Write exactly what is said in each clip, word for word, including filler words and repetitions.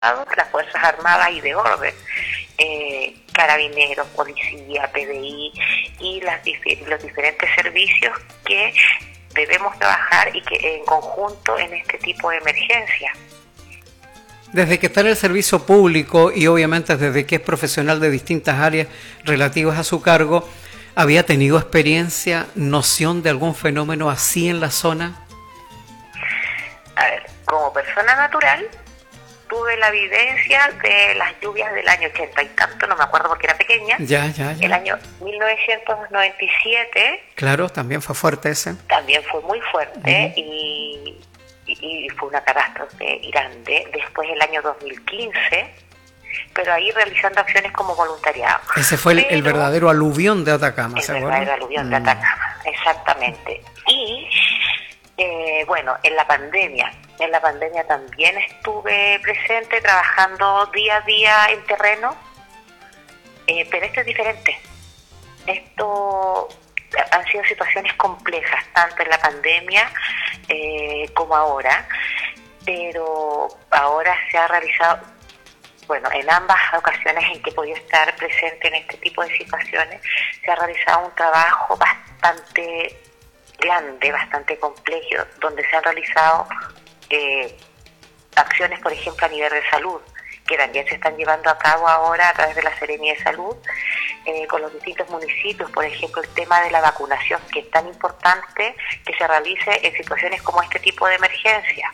las Fuerzas Armadas y de orden, eh, carabineros, policía, P D I y las, los diferentes servicios que debemos trabajar y que en conjunto en este tipo de emergencia. Desde que está en el servicio público y obviamente desde que es profesional de distintas áreas relativas a su cargo, ¿había tenido experiencia, noción de algún fenómeno así en la zona? A ver, como persona natural, tuve la vivencia de las lluvias del año ochenta y tanto, no me acuerdo porque era pequeña. Ya, ya, ya. El año mil novecientos noventa y siete. Claro, también fue fuerte ese. También fue muy fuerte. Uh-huh. y, y, y fue una catástrofe grande. Después el año dos mil quince, pero ahí realizando acciones como voluntariado. Ese fue el, el verdadero aluvión de Atacama, El ¿se verdadero aluvión mm. de Atacama, exactamente. Y eh, bueno, en la pandemia, en la pandemia también estuve presente trabajando día a día en terreno, eh, pero esto es diferente. Esto han sido situaciones complejas, tanto en la pandemia eh, como ahora, pero ahora se ha realizado, bueno, en ambas ocasiones en que he podido estar presente en este tipo de situaciones, se ha realizado un trabajo bastante grande, bastante complejo, donde se han realizado eh, acciones, por ejemplo, a nivel de salud, que también se están llevando a cabo ahora a través de la Seremía de Salud, eh, con los distintos municipios, por ejemplo, el tema de la vacunación, que es tan importante que se realice en situaciones como este tipo de emergencia.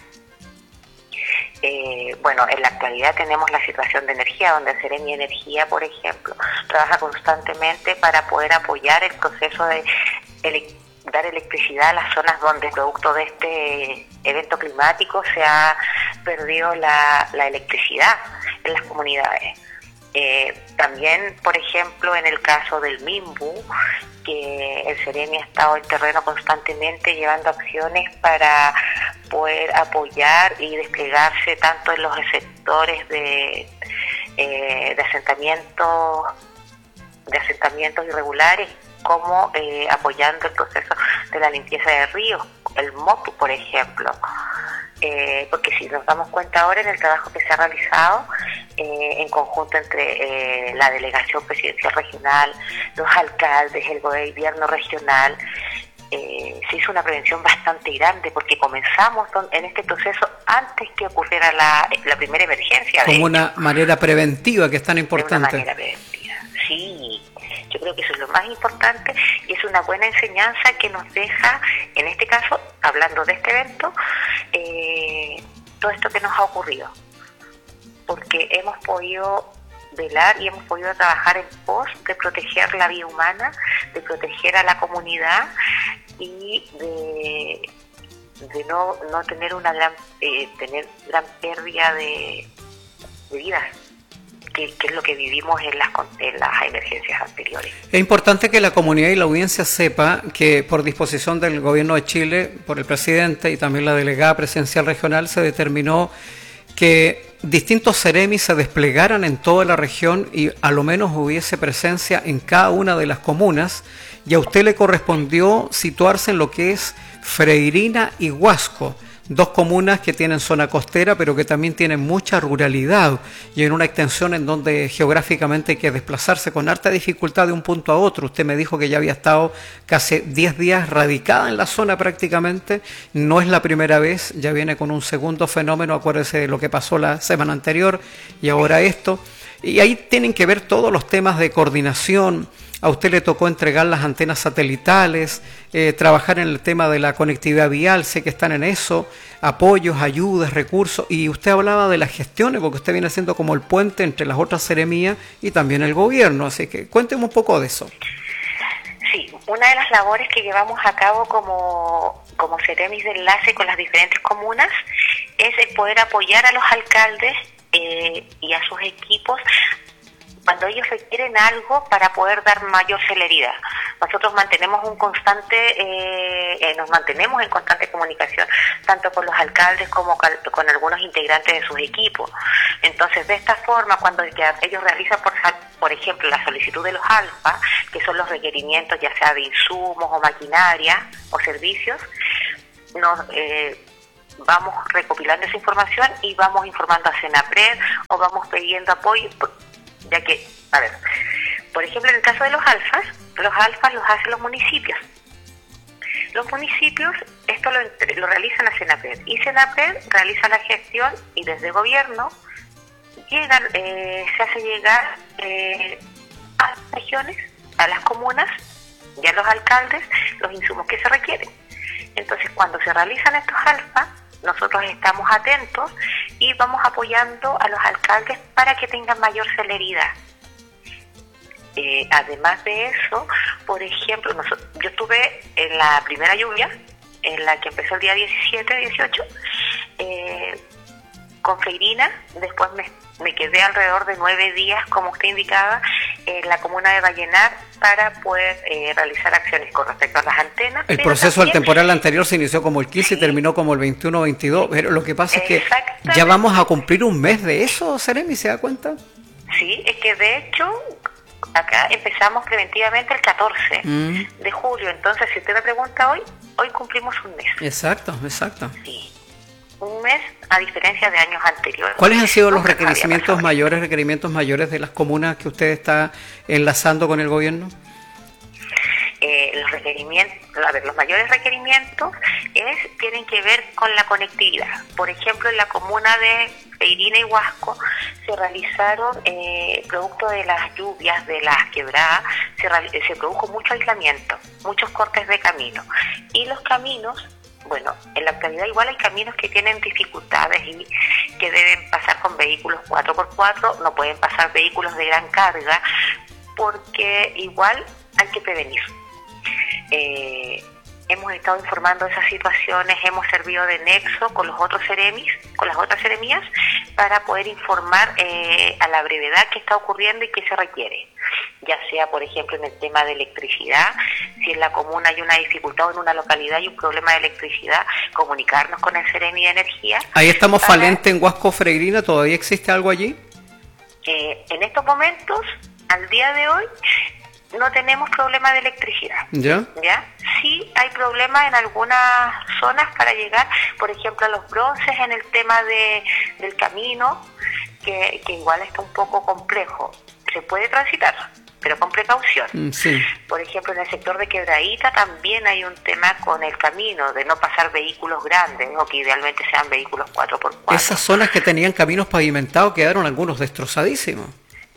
Eh, bueno, en la actualidad tenemos la situación de energía, donde el Seremi Energía, por ejemplo, trabaja constantemente para poder apoyar el proceso de ele- dar electricidad a las zonas donde, producto de este evento climático, se ha perdido la, la electricidad en las comunidades. Eh, también, por ejemplo, en el caso del Minbu, que el Seremi ha estado en terreno constantemente llevando acciones para poder apoyar y desplegarse tanto en los sectores de, eh, de asentamientos de asentamientos irregulares como eh, apoyando el proceso de la limpieza de ríos, el MOPU, por ejemplo. Eh, porque si nos damos cuenta ahora en el trabajo que se ha realizado eh, en conjunto entre eh, la delegación presidencial regional, los alcaldes, el gobierno regional, eh, se hizo una prevención bastante grande porque comenzamos en este proceso antes que ocurriera la, la primera emergencia. Como una manera preventiva que es tan importante. De una manera preventiva, sí. Yo creo que eso es lo más importante y es una buena enseñanza que nos deja, en este caso, hablando de este evento, eh, todo esto que nos ha ocurrido. Porque hemos podido velar y hemos podido trabajar en pos de proteger la vida humana, de proteger a la comunidad y de, de no, no tener una gran, eh, tener gran pérdida de, de vidas. Que, que es lo que vivimos en las, en las emergencias anteriores. Es importante que la comunidad y la audiencia sepa que por disposición del Gobierno de Chile, por el presidente y también la delegada presidencial regional, se determinó que distintos Seremis se desplegaran en toda la región y a lo menos hubiese presencia en cada una de las comunas, y a usted le correspondió situarse en lo que es Freirina y Huasco, dos comunas que tienen zona costera, pero que también tienen mucha ruralidad y en una extensión en donde geográficamente hay que desplazarse con harta dificultad de un punto a otro. Usted me dijo que ya había estado casi diez días radicada en la zona prácticamente. No es la primera vez, ya viene con un segundo fenómeno. Acuérdese de lo que pasó la semana anterior y ahora esto. Y ahí tienen que ver todos los temas de coordinación. A usted le tocó entregar las antenas satelitales, eh, trabajar en el tema de la conectividad vial, sé que están en eso, apoyos, ayudas, recursos, y usted hablaba de las gestiones, porque usted viene siendo como el puente entre las otras seremías y también el gobierno, así que cuénteme un poco de eso. Sí, una de las labores que llevamos a cabo como, como seremis de enlace con las diferentes comunas es el poder apoyar a los alcaldes eh, y a sus equipos cuando ellos requieren algo para poder dar mayor celeridad. Nosotros mantenemos un constante, eh, eh, nos mantenemos en constante comunicación, tanto con los alcaldes como con, con algunos integrantes de sus equipos. Entonces, de esta forma, cuando ellos realizan, por, por ejemplo, la solicitud de los alfa, que son los requerimientos ya sea de insumos o maquinaria o servicios, nos... Eh, vamos recopilando esa información y vamos informando a Senapred o vamos pidiendo apoyo, ya que, a ver, por ejemplo, en el caso de los alfas, los alfas los hacen los municipios. Los municipios esto lo, lo realizan a Senapred y Senapred realiza la gestión y desde gobierno llegan, eh, se hace llegar eh, a las regiones, a las comunas y a los alcaldes los insumos que se requieren. Entonces, cuando se realizan estos alfas, nosotros estamos atentos y vamos apoyando a los alcaldes para que tengan mayor celeridad. Eh, además de eso, por ejemplo, nosotros, yo estuve en la primera lluvia, en la que empezó el día diecisiete, dieciocho, eh, con Freirina, después me, me quedé alrededor de nueve días, como usted indicaba, en la comuna de Vallenar para poder eh, realizar acciones con respecto a las antenas. El proceso del temporal anterior se inició como el quince sí. y terminó como el veintiuno veintidós, pero lo que pasa es que ya vamos a cumplir un mes de eso, Seremi, ¿se da cuenta? Sí, es que de hecho acá empezamos preventivamente el catorce mm. de julio, entonces si usted me pregunta hoy, hoy cumplimos un mes. Exacto, exacto. Sí, un mes a diferencia de años anteriores. ¿Cuáles han sido los requerimientos mayores, requerimientos mayores de las comunas que usted está enlazando con el gobierno? Eh, los requerimientos, a ver, los mayores requerimientos es tienen que ver con la conectividad. Por ejemplo, en la comuna de Freirina y Huasco se realizaron, eh, producto de las lluvias, de las quebradas, se, se produjo mucho aislamiento, muchos cortes de camino. Y los caminos, bueno, en la actualidad igual hay caminos que tienen dificultades y que deben pasar con vehículos cuatro por cuatro, no pueden pasar vehículos de gran carga, porque igual hay que prevenir. Eh, hemos estado informando de esas situaciones, hemos servido de nexo con los otros seremis, con las otras seremías, para poder informar eh, a la brevedad qué está ocurriendo y qué se requiere. Ya sea, por ejemplo, en el tema de electricidad, si en la comuna hay una dificultad o en una localidad hay un problema de electricidad, comunicarnos con el Seremi de Energía. Ahí estamos para... falente en Huasco Freirina, ¿todavía existe algo allí? Eh, en estos momentos, al día de hoy, no tenemos problema de electricidad. ¿Ya? ¿Ya? Sí hay problemas en algunas zonas para llegar, por ejemplo, a los bronces en el tema de del camino, que, que igual está un poco complejo. Se puede transitar, pero con precaución. Sí. Por ejemplo, en el sector de Quebradita también hay un tema con el camino, de no pasar vehículos grandes, o que idealmente sean vehículos cuatro por cuatro. Esas zonas que tenían caminos pavimentados quedaron algunos destrozadísimos.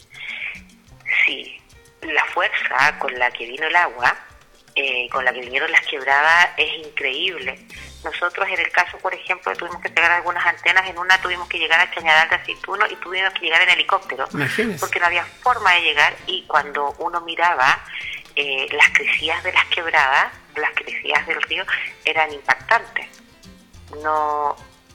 Sí. La fuerza con la que vino el agua, eh, con la que vinieron las quebradas, es increíble. Nosotros en el caso, por ejemplo, tuvimos que pegar algunas antenas, en una tuvimos que llegar a Chañaral de Aceituno y tuvimos que llegar en helicóptero. Imagínese. Porque no había forma de llegar, y cuando uno miraba eh, las crecidas de las quebradas, las crecidas del río, eran impactantes. No,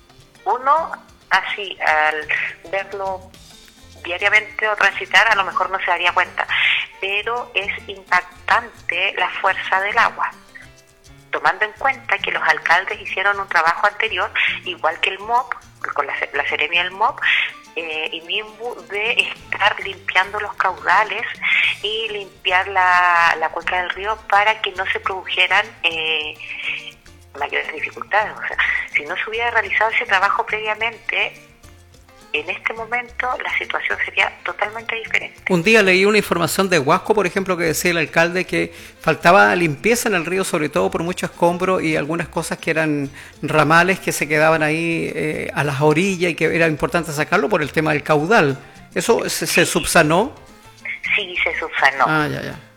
uno así al verlo diariamente o transitar a lo mejor no se daría cuenta, pero es impactante la fuerza del agua, tomando en cuenta que los alcaldes hicieron un trabajo anterior, igual que el M O P, con la, la Seremia del M O P, eh, y mismo de estar limpiando los caudales y limpiar la, la cuenca del río para que no se produjeran eh, mayores dificultades. O sea, si no se hubiera realizado ese trabajo previamente, en este momento la situación sería totalmente diferente. Un día leí una información de Huasco, por ejemplo, que decía el alcalde que faltaba limpieza en el río, sobre todo por mucho escombro y algunas cosas que eran ramales que se quedaban ahí eh, a las orillas y que era importante sacarlo por el tema del caudal. ¿Eso se, se subsanó? Sí, se subsanó. Ah, ya, ya.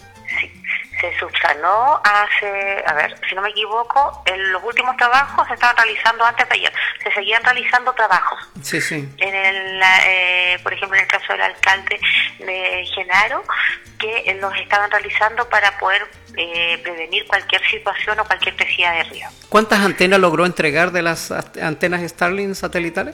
Se subsanó hace, a ver, si no me equivoco, en los últimos trabajos se estaban realizando antes de ayer, se seguían realizando trabajos. Sí, sí. En el, eh, por ejemplo, en el caso del alcalde de Genaro, que los estaban realizando para poder eh, prevenir cualquier situación o cualquier crecida de río. ¿Cuántas antenas logró entregar de las antenas Starlink satelitales?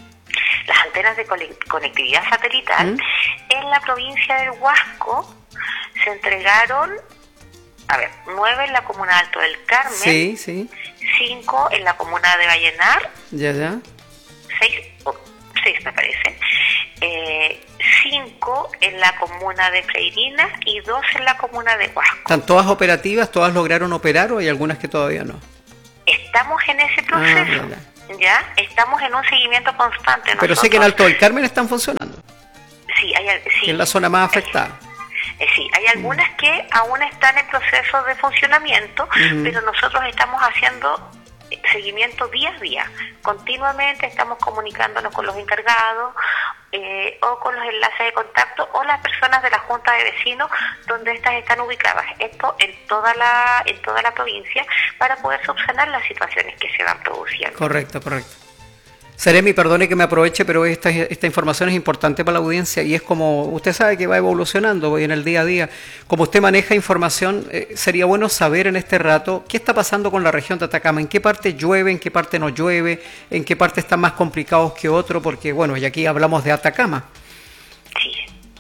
Las antenas de conectividad satelital ¿Mm? en la provincia del Huasco se entregaron, a ver, nueve en la comuna Alto del Carmen, sí, sí. cinco en la comuna de Vallenar, ya, ya, seis, oh, seis me parece, eh, cinco en la comuna de Freirina y dos en la comuna de Huasco. ¿Están todas operativas? ¿Todas lograron operar o hay algunas que todavía no? Estamos en ese proceso. Ah, ya estamos en un seguimiento constante. Pero sé que en Alto del Carmen están funcionando. Sí, hay, sí. Que es la zona más afectada. Eh, sí, hay algunas que aún están en proceso de funcionamiento, uh-huh. pero nosotros estamos haciendo seguimiento día a día. Continuamente estamos comunicándonos con los encargados eh, o con los enlaces de contacto o las personas de la Junta de Vecinos donde estas están ubicadas. Esto en toda la en toda la provincia para poder subsanar las situaciones que se van produciendo. Correcto, correcto. Seremi, perdone que me aproveche, pero esta, esta información es importante para la audiencia y es como, usted sabe que va evolucionando en el día a día. Como usted maneja información, eh, sería bueno saber en este rato qué está pasando con la región de Atacama, en qué parte llueve, en qué parte no llueve, en qué parte están más complicados que otro, porque bueno, y aquí hablamos de Atacama. Sí.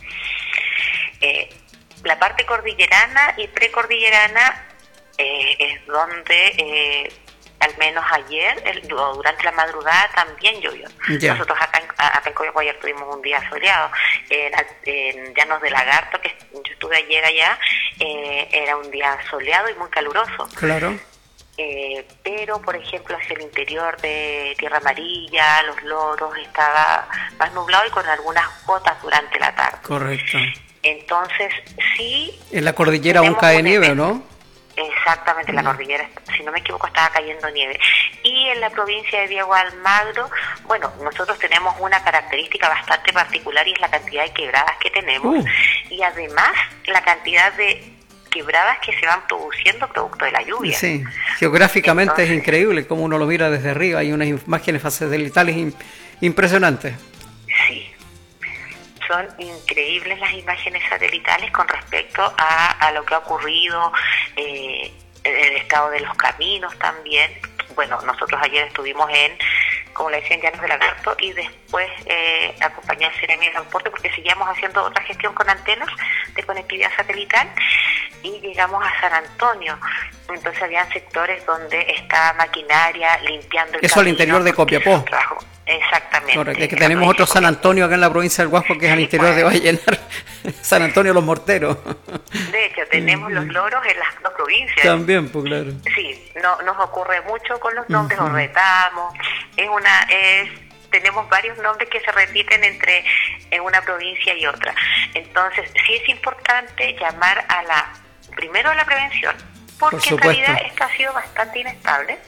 Eh, la parte cordillerana y precordillerana eh, es donde... Eh, al menos ayer, el, durante la madrugada también llovió. Yeah. Nosotros acá en, acá en Copiapó ayer tuvimos un día soleado. En, en Llanos de Lagarto, que yo estuve ayer allá, eh, era un día soleado y muy caluroso. Claro. Eh, pero, por ejemplo, hacia el interior de Tierra Amarilla, Los Loros, estaba más nublado y con algunas gotas durante la tarde. Correcto. Entonces, sí... En la cordillera aún cae nieve, ¿no? Exactamente, en la cordillera, si no me equivoco, estaba cayendo nieve. Y en la provincia de Diego Almagro, bueno, nosotros tenemos una característica bastante particular y es la cantidad de quebradas que tenemos uh. y además la cantidad de quebradas que se van produciendo producto de la lluvia. Sí, geográficamente Entonces, es increíble cómo uno lo mira desde arriba, hay unas imágenes satelitales impresionantes. Sí. Son increíbles las imágenes satelitales con respecto a, a lo que ha ocurrido, eh, el estado de los caminos también. Bueno, nosotros ayer estuvimos en, como le decía, en Llanos de Lagarto y después eh, acompañé al Seremi de Transporte porque seguíamos haciendo otra gestión con antenas de conectividad satelital y llegamos a San Antonio. Entonces habían sectores donde está maquinaria limpiando el Eso al interior de Copiapó. Exactamente. Correcto. Es que tenemos otro San Antonio acá en la provincia del Guasco que es al interior de Vallenar. San Antonio Los Morteros. De hecho, tenemos los loros en las dos provincias. También, pues claro. Sí, no nos ocurre mucho con los nombres, uh-huh. Retamo. Es una, es, tenemos varios nombres que se repiten entre en una provincia y otra. Entonces, sí es importante llamar a la, primero a la prevención, porque Por en realidad esto ha sido bastante inestable.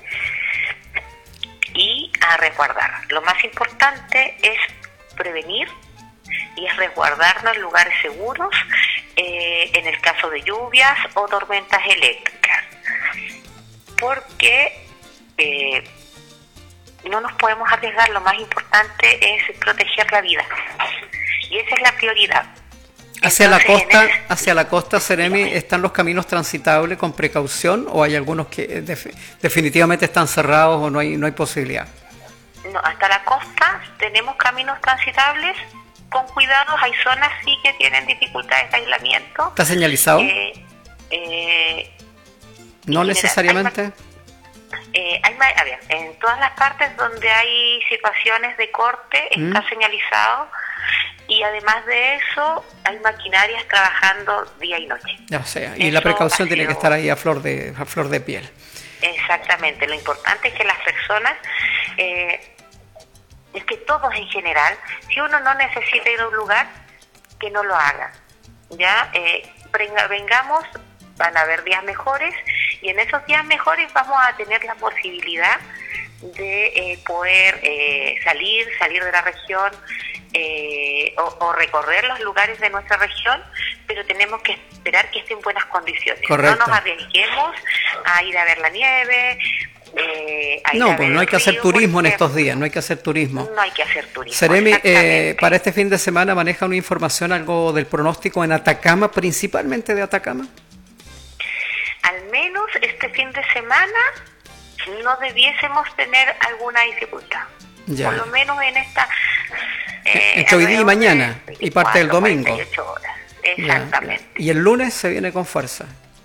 Y a resguardar. Lo más importante es prevenir y es resguardarnos en lugares seguros eh, en el caso de lluvias o tormentas eléctricas. Porque eh, no nos podemos arriesgar, lo más importante es proteger la vida. Y esa es la prioridad. Hacia Entonces, la costa, el... hacia la costa, Seremi, ¿están los caminos transitables con precaución o hay algunos que def- definitivamente están cerrados o no hay no hay posibilidad? No, hasta la costa tenemos caminos transitables con cuidados. Hay zonas sí que tienen dificultades de aislamiento. ¿Está señalizado? Eh, eh, no necesariamente. Hay, eh, hay, a ver, en todas las partes donde hay situaciones de corte está ¿Mm? señalizado. Y además de eso, hay maquinarias trabajando día y noche. O sea, y eso la precaución tiene que estar ahí a flor de a flor de piel. Exactamente. Lo importante es que las personas, eh, es que todos en general, si uno no necesita ir a un lugar, que no lo haga. Ya, eh, venga, vengamos, van a haber días mejores y en esos días mejores vamos a tener la posibilidad de eh, poder eh, salir, salir de la región. Eh, o, o recorrer los lugares de nuestra región, pero tenemos que esperar que esté en buenas condiciones. Correcto. No nos arriesguemos a ir a ver la nieve. Eh, a ir no, a pues ver no hay que hacer río, turismo en estos días, no hay que hacer turismo. No hay que hacer turismo. Seremi, eh, para este fin de semana maneja una información, algo del pronóstico en Atacama, principalmente de Atacama. Al menos este fin de semana no debiésemos tener alguna dificultad. Ya. Por lo menos en esta... Eh, Entre hoy día y mañana veinticuatro, y parte del domingo. cuarenta y ocho horas. Exactamente. Ya. Y el lunes se viene con fuerza.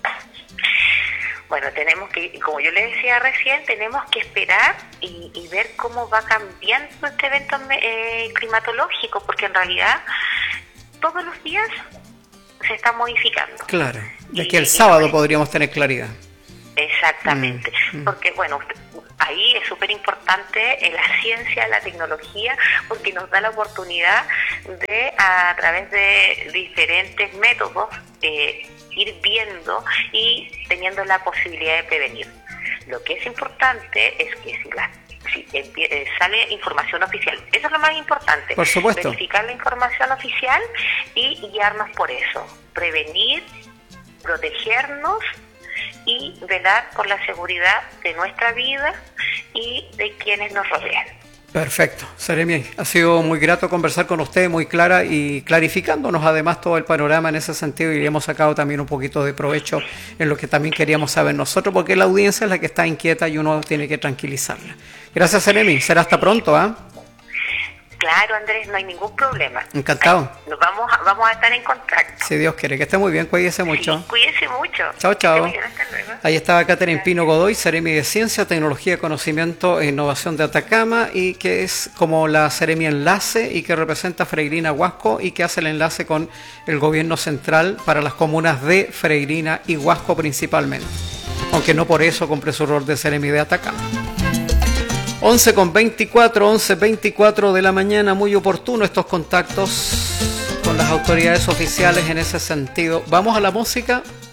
Bueno, tenemos que, como yo le decía recién, tenemos que esperar y, y ver cómo va cambiando este evento eh, climatológico, porque en realidad todos los días se está modificando. Claro, de que el sábado podríamos tener claridad. Exactamente, mm, mm. porque bueno, ahí es súper importante la ciencia, la tecnología, porque nos da la oportunidad de, a través de diferentes métodos, eh, ir viendo y teniendo la posibilidad de prevenir. Lo que es importante es que si la si eh, sale información oficial, eso es lo más importante. Por supuesto. Verificar la información oficial y guiarnos por eso. Prevenir, protegernos y velar por la seguridad de nuestra vida y de quienes nos rodean. Perfecto. Seremi, ha sido muy grato conversar con usted, muy clara y clarificándonos además todo el panorama en ese sentido, y le hemos sacado también un poquito de provecho en lo que también queríamos saber nosotros, porque la audiencia es la que está inquieta y uno tiene que tranquilizarla. Gracias, Seremi. Será hasta pronto, ¿ah? ¿eh? Claro, Andrés, no hay ningún problema. Encantado. Ay, nos vamos a, vamos a estar en contacto. Si Dios quiere. Que esté muy bien, cuídese mucho. Sí, cuídese mucho. Chao, chao. Bien, hasta luego. Ahí estaba Catherine Pino Godoy, Seremi de Ciencia, Tecnología, Conocimiento e Innovación de Atacama, y que es como la Seremi Enlace y que representa a Freirina Huasco y que hace el enlace con el gobierno central para las comunas de Freirina y Huasco principalmente, aunque no por eso cumple su rol de Seremi de Atacama. once con veinticuatro, once veinticuatro de la mañana, muy oportuno estos contactos con las autoridades oficiales en ese sentido. Vamos a la música.